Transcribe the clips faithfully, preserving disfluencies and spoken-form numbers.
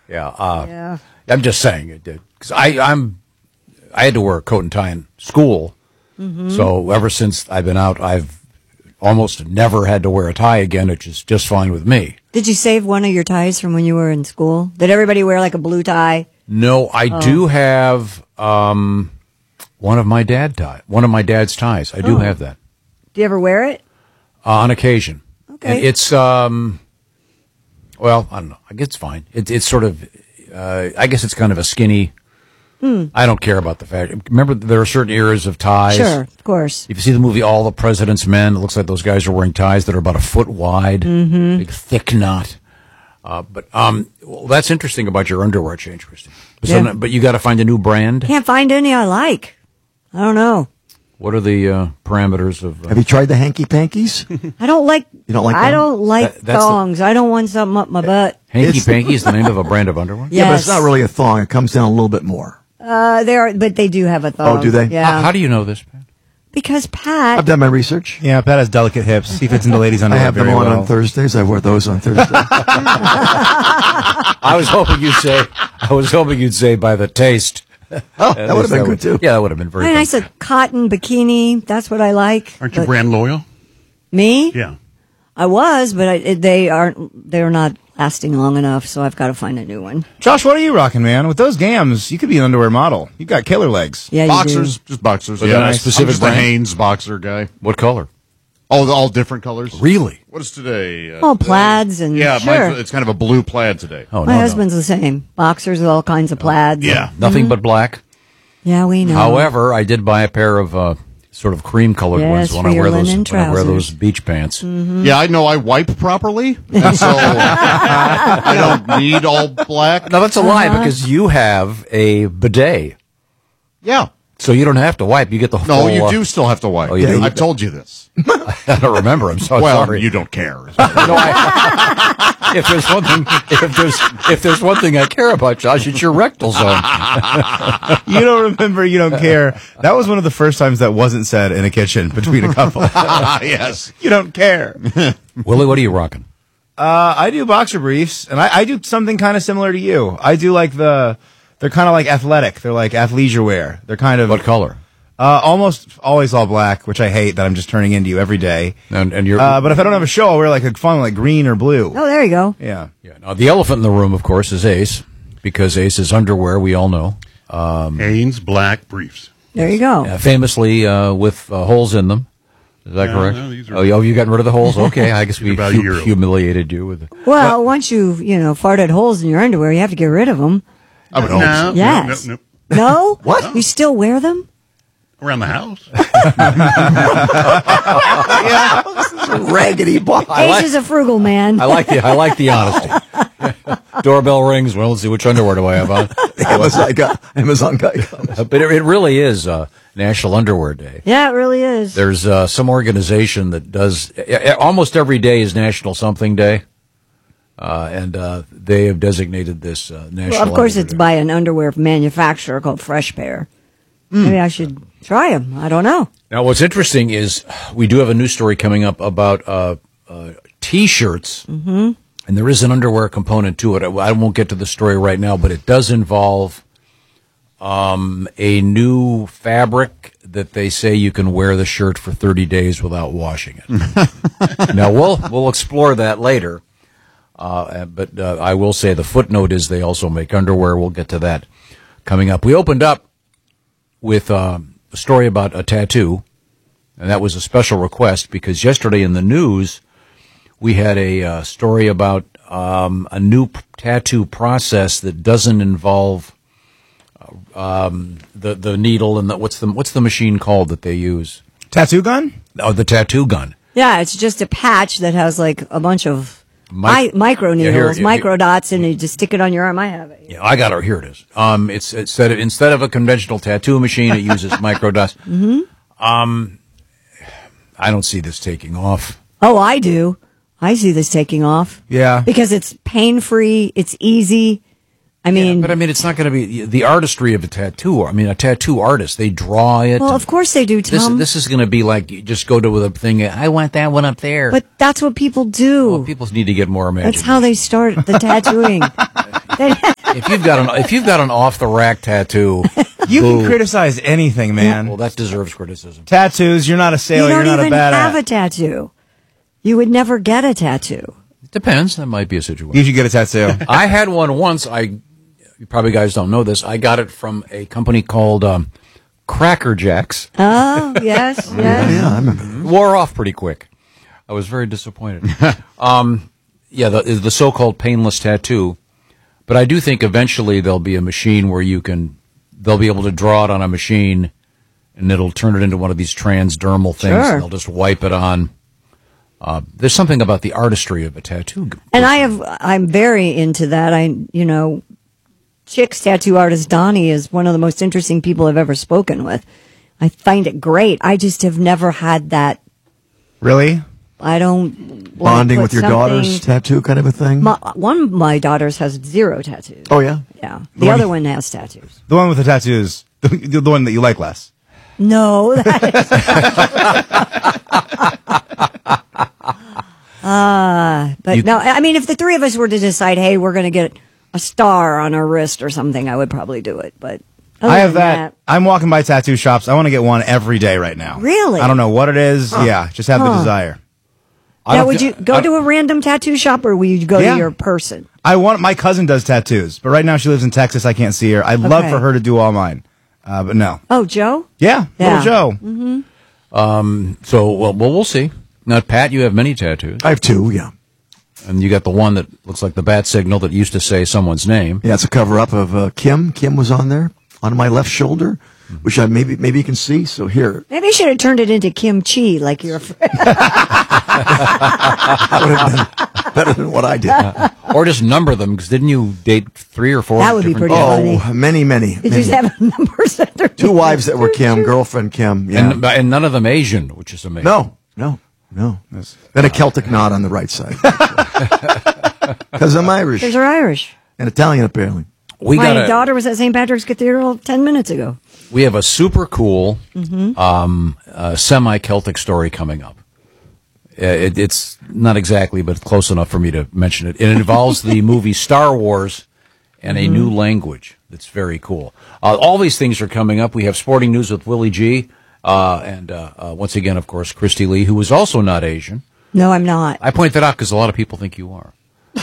Yeah. Uh, Yeah. I'm just saying it did because I I'm I had to wear a coat and tie in school, Mm-hmm. so ever since I've been out, I've almost never had to wear a tie again, which is just fine with me. Did you save one of your ties from when you were in school? Did everybody wear like a blue tie? No, I Oh. do have um, one of my dad tie, one of my dad's ties. I do Oh. have that Do you ever wear it? uh, on occasion. Okay. And it's um, well, I don't know. I guess it's fine. It, it's sort of, uh, I guess it's kind of a skinny. Hmm. I don't care about the fact. Remember, there are certain eras of ties. Sure, of course. If you see the movie All the President's Men, it looks like those guys are wearing ties that are about a foot wide, Mm-hmm. big thick knot. Uh, but um, well, that's interesting about your underwear change, Christine. So, Yeah. But you got to find a new brand. Can't find any I like. I don't know. What are the uh, parameters of? Uh, Have you tried the hanky pankies? I don't like. You don't like I them? don't like That- that's the- thongs. I don't want something up my butt. Hanky It's- Panky is the name of a brand of underwear. Yeah. Yeah, but it's Yes. not really a thong. It comes down a little bit more. Uh, they are, but they do have a thong. Oh, do they? Yeah. How, how do you know this, Pat? Because Pat. I've done my research. Yeah, Pat has delicate hips. He fits into ladies' I underwear have them very on well. on Thursdays. I wear those on Thursday. I was hoping you'd say. I was hoping you'd say by the taste. Oh, that would have been good too. Yeah, that would have been very. I mean, fun. I said cotton bikini. That's what I like. Aren't you But brand loyal? Me? Yeah. I was, but I, it- they aren't. They're not lasting long enough. So I've got to find a new one. Josh, what are you rocking, man? With those gams, you could be an underwear model. You got killer legs. Yeah, you Boxers, do. just boxers. Was yeah, that a I'm specific just a brand? Hanes boxer guy. What color? Oh, all different colors. Really? What is today? Uh, Oh, today- plaids and- yeah, sure. mine's- it's kind of a blue plaid today. Oh, My no, husband's the same. Boxers with all kinds of plaids. Yeah. no. Nothing but black. Yeah, we know. However, I did buy a pair of uh, sort of cream-colored Yes, ones when for I your wear those. linen When I wear those trousers. beach pants. Yeah, I know I wipe properly, and so I don't need all black. No, that's a lie Uh-huh. because you have a bidet, Yeah. so you don't have to wipe. You get the No, full. you uh, do still have to wipe. Oh, you do? I've told you this. I don't remember. I'm so well, sorry. you don't care. No, I, if there's one thing, if there's if there's one thing I care about, Josh, it's your rectal zone. You don't remember, you don't care. That was one of the first times that wasn't said in a kitchen between a couple. yes. You don't care. Willie, what are you rocking? Uh, I do boxer briefs, and I, I do something kind of similar to you. I do like the, they're kind of like athletic. They're like athleisure wear. They're kind of What color? uh, almost always all black, which I hate that I'm just turning into every day. And and you're. Uh, but if I don't have a show, I'll wear like a fun like green or blue. Oh, there you go. Yeah. yeah, now, the elephant in the room, of course, is Ace, because Ace is underwear. We all know, Hanes black briefs. There you go. uh, famously uh, with uh, holes in them. Is that No, correct? no, these are- oh, you- oh, you got rid of the holes? Okay, I guess we About a hu- year ago. humiliated you with. Well, once you you know farted holes in your underwear, you have to get rid of them. I would hope Oh, so. Yes. No, no, no. No. What? You still wear them? Around the house. Raggedy boy. Ace is a frugal man. I like the I like the honesty. Doorbell rings. Well, let's see which underwear do I have on. Amazon guy. Amazon guy comes. But it, it really is uh, National Underwear Day. Yeah, it really is. There's uh, some organization that does uh, almost every day is National Something Day, uh, and uh, they have designated this uh, National. Well, of course, Underwear it's Day. by an underwear manufacturer called Fresh Pair. Maybe I should try them. I don't know. Now, what's interesting is we do have a news story coming up about uh, uh, T-shirts, mm-hmm. and there is an underwear component to it. I, I won't get to the story right now, but it does involve um, a new fabric that they say you can wear the shirt for thirty days without washing it. Now, we'll we'll explore that later, uh, but uh, I will say the footnote is they also make underwear. We'll get to that coming up. We opened up with uh, a story about a tattoo, and that was a special request because yesterday in the news we had a uh, story about um, a new p- tattoo process that doesn't involve uh, um, the the needle and the, what's the what's the machine called that they use? Tattoo gun? Oh, the tattoo gun. Yeah, it's just a patch that has like a bunch of Mi- mi- micro Yeah, here- needles, here- micro dots, and you just stick it on your arm. I have it. Yeah, I got it. Here it is. Um, it's instead of instead of a conventional tattoo machine, it uses microdots. Mm-hmm. Um, I don't see this taking off. Oh, I do. I see this taking off. Yeah. Because it's pain free, it's easy. I mean, But I mean, it's not going to be the artistry of a tattoo. I mean, a tattoo artist, they draw it. well, of course they do, This, Tom. this is going to be like you just go to a thing. I want that one up there. but that's what people do. Well, people need to get more imagination. That's how they start the tattooing. They- if you've got an if you've got an off the rack tattoo, You boo. can criticize anything, man. Well, that deserves criticism. Tattoos, you're not a sailor, You you're don't not a even bad have at. a tattoo. You would never get a tattoo. It depends. That might be a situation. You should get a tattoo. I had one once. I you probably guys don't know this. I got it from a company called um, Cracker Jacks. Oh, yes, yes. Yeah, I remember. Wore off pretty quick. I was very disappointed. um, yeah, the, the so-called painless tattoo. But I do think eventually there'll be a machine where you can, they'll be able to draw it on a machine, and it'll turn it into one of these transdermal things. Sure. And they'll just wipe it on. Uh, there's something about the artistry of a tattoo. And I have, I'm very into that. I, you know, Chick's tattoo artist Donnie is one of the most interesting people I've ever spoken with. I find it great. I just have never had that. Really? I don't wanna Bonding put with your something- daughter's tattoo kind of a thing? My, one of my daughters has zero tattoos. Oh, yeah? Yeah. The other one has tattoos. The one with the tattoos, the, the one that you like less. No, that is. uh, but You- no, I mean, if the three of us were to decide, hey, we're going to get a star on our wrist or something, I would probably do it. But other I have than that. I'm walking by tattoo shops. I want to get one every day right now. Really? I don't know what it is. Yeah, just have the desire. I Now, don't would thi- you go I- to a random tattoo shop, or will you go Yeah. to your person? I want. My cousin does tattoos, but right now she lives in Texas. I can't see her. I'd love Okay. for her to do all mine, uh, but no. Oh, Joe? Yeah, Yeah. little Joe. So, well, well, we'll see. Now, Pat, you have many tattoos, I have two, yeah. and you got the one that looks like the bat signal that used to say someone's name. Yeah, it's a cover-up of uh, Kim. Kim was on there, on my left shoulder, which I maybe maybe you can see. So here, Maybe you should have turned it into kimchi, like your friend. that would have been better than what I did. Or just number them, because didn't you date three or four? That would be different- pretty Oh, funny. many, many, Did you many. just have numbers that are Two wives that were Kim, girlfriend Kim. Yeah. And, and none of them Asian, which is amazing. No, no, no. Then a Celtic knot on the right side. Because I'm Irish Those are Irish. and Italian, apparently. We My got a, daughter was at Saint Patrick's Cathedral ten minutes ago. we have a super cool um, uh, semi-Celtic story coming up. Uh, it, it's not exactly, but close enough for me to mention it. It involves the movie Star Wars and a new language that's very cool. Uh, all these things are coming up. We have sporting news with Willie G. Uh, and uh, uh, once again, of course, Christy Lee, who is also not Asian. No, I'm not. I point that out because a lot of people think you are.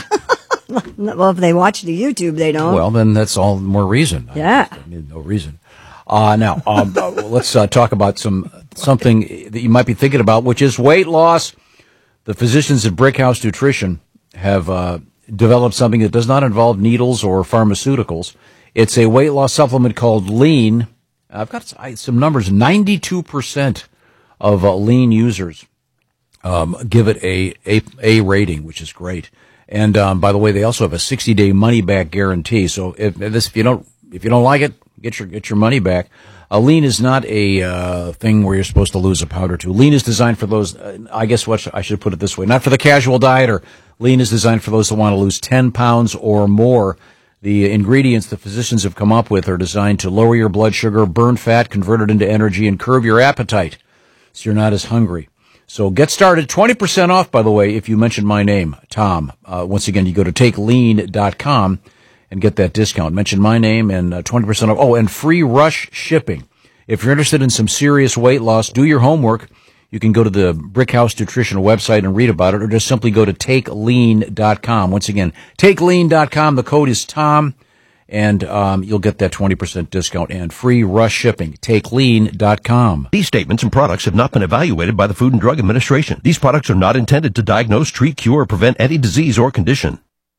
Well, if they watch the YouTube, they don't. Well, then that's all the more reason. I Yeah. just need no reason. Uh, now, um, uh, let's uh, talk about some something that you might be thinking about, which is weight loss. The physicians at Brickhouse Nutrition have uh, developed something that does not involve needles or pharmaceuticals. It's a weight loss supplement called Lean. I've got s- I- some numbers. ninety-two percent of uh, Lean users um, give it a, a a rating, which is great. And um, by the way, they also have a sixty day money back guarantee. So if, if this if you don't if you don't like it, get your get your money back. Uh, lean is not a uh, thing where you're supposed to lose a pound or two. Lean is designed for those. Uh, I guess what sh- I should put it this way: not for the casual dieter. Lean is designed for those that want to lose ten pounds or more. The ingredients the physicians have come up with are designed to lower your blood sugar, burn fat, convert it into energy, and curb your appetite, so you're not as hungry. So get started. twenty percent off, by the way, if you mention my name, Tom. Uh, once again, you go to take lean dot com and get that discount. Mention my name and uh, twenty percent off. Oh, and free rush shipping. If you're interested in some serious weight loss, do your homework. You can go to the Brickhouse Nutrition website and read about it, or just simply go to take lean dot com. Once again, take lean dot com. The code is Tom, and um, you'll get that twenty percent discount and free rush shipping. take lean dot com. These statements and products have not been evaluated by the Food and Drug Administration. These products are not intended to diagnose, treat, cure, or prevent any disease or condition.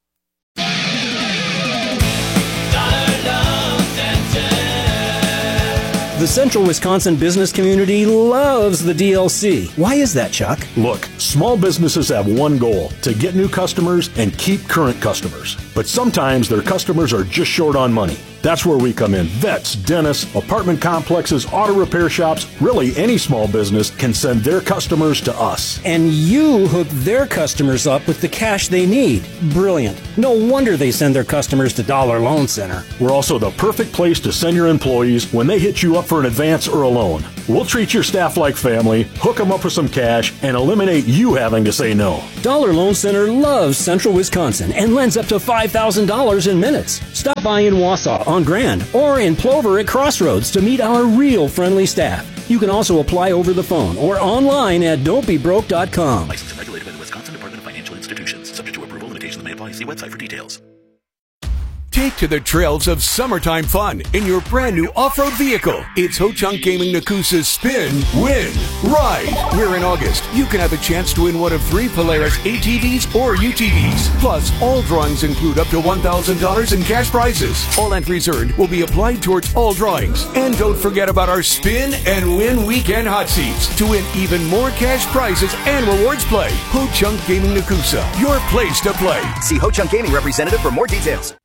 The Central Wisconsin business community loves the D L C. Why is that, Chuck? Look, small businesses have one goal, to get new customers and keep current customers. But sometimes their customers are just short on money. That's where we come in. Vets, dentists, apartment complexes, auto repair shops, really any small business can send their customers to us. And you hook their customers up with the cash they need. Brilliant. No wonder they send their customers to Dollar Loan Center. We're also the perfect place to send your employees when they hit you up for an advance or a loan. We'll treat your staff like family, hook them up with some cash, and eliminate you having to say no. Dollar Loan Center loves Central Wisconsin and lends up to five thousand dollars in minutes. Stop by in Wausau on Grand or in Plover at Crossroads to meet our real friendly staff. You can also apply over the phone or online at don't be broke dot com. Licensed and regulated by the Wisconsin Department of Financial Institutions. Subject to approval, limitations may apply. See website for details. Take to the trails of summertime fun in your brand new off-road vehicle. It's Ho-Chunk Gaming Nakusa's Spin, Win, Ride. Where in August, you can have a chance to win one of three Polaris A T Vs or U T Vs. Plus, all drawings include up to one thousand dollars in cash prizes. All entries earned will be applied towards all drawings. And don't forget about our Spin and Win Weekend Hot Seats to win even more cash prizes and rewards play. Ho-Chunk Gaming Nakusa, your place to play. See Ho-Chunk Gaming representative for more details.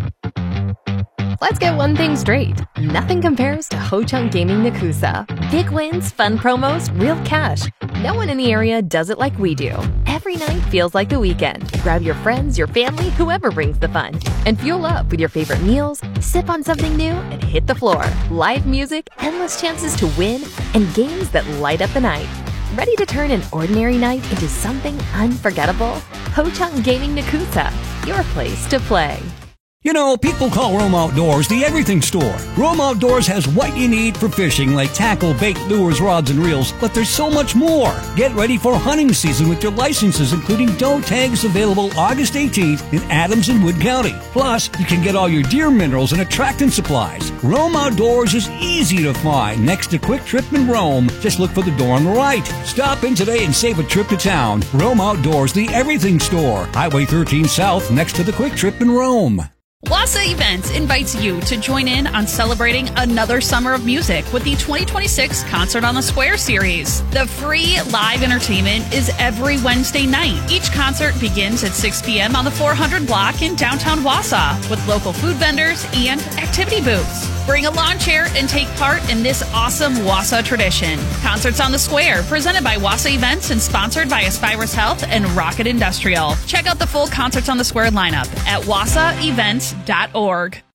Let's get one thing straight. Nothing compares to Ho-Chunk Gaming Nakusa. Big wins, fun promos, real cash. No one in the area does it like we do. Every night feels like the weekend. Grab your friends, your family, whoever brings the fun. And fuel up with your favorite meals, sip on something new, and hit the floor. Live music, endless chances to win, and games that light up the night. Ready to turn an ordinary night into something unforgettable? Ho-Chunk Gaming Nakusa, your place to play. You know, people call Rome Outdoors the everything store. Rome Outdoors has what you need for fishing, like tackle, bait, lures, rods, and reels, but there's so much more. Get ready for hunting season with your licenses, including doe tags, available August eighteenth in Adams and Wood County. Plus, you can get all your deer minerals and attractant supplies. Rome Outdoors is easy to find next to Quick Trip in Rome. Just look for the door on the right. Stop in today and save a trip to town. Rome Outdoors, the everything store. Highway thirteen South, next to the Quick Trip in Rome. Wassa Events invites you to join in on celebrating another summer of music with the twenty twenty-six Concert on the Square series. The free live entertainment is every Wednesday night. Each concert begins at six p.m. on the four hundred block in downtown Wausau with local food vendors and activity booths. Bring a lawn chair and take part in this awesome Wausau tradition. Concerts on the Square, presented by Wassa Events and sponsored by Aspirus Health and Rocket Industrial. Check out the full Concerts on the Square lineup at wassa events dot org.